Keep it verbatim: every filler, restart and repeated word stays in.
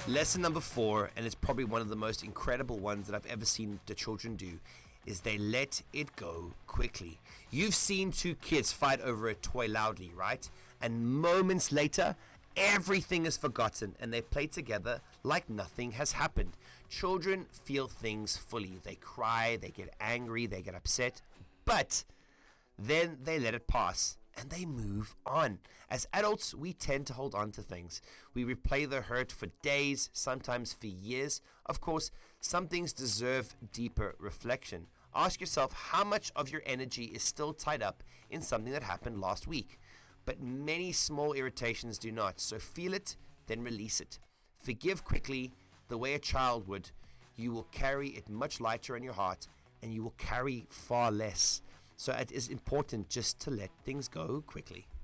Lesson number four, and it's probably one of the most incredible ones that I've ever seen the children do, is they let it go quickly. You've seen two kids fight over a toy loudly, right? And moments later, everything is forgotten and they play together like nothing has happened. Children feel things fully. They cry, they get angry, they get upset, but then they let it pass and they move on. As adults, we tend to hold on to things. We replay the hurt for days, sometimes for years. Of course, some things deserve deeper reflection. Ask yourself how much of your energy is still tied up in something that happened last week. But many small irritations do not. So feel it, then release it. Forgive quickly, the way a child would. You will carry it much lighter in your heart, and you will carry far less. So it is important just to let things go quickly.